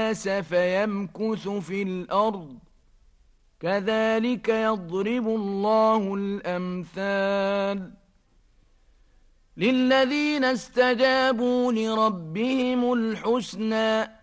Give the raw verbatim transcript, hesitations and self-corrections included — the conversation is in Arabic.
الناس فيمكث في الأرض كذلك يضرب الله الأمثال للذين استجابوا لربهم الحسنى